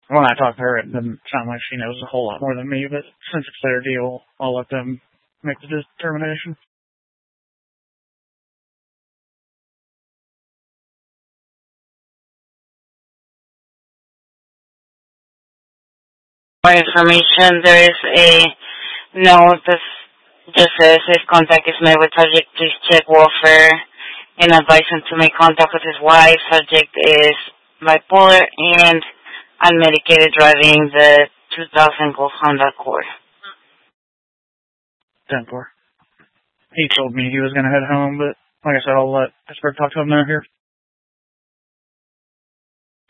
when I talked to her, it doesn't sound like she knows a whole lot more than me, but since it's their deal, I'll let them make the determination. For information, there is a note that just says if contact is made with subject, please check welfare and advise him to make contact with his wife. Subject is bipolar and unmedicated, driving the 2000 Golf Honda Accord. 10-4. He told me he was going to head home, but like I said, I'll let Pittsburgh talk to him now here.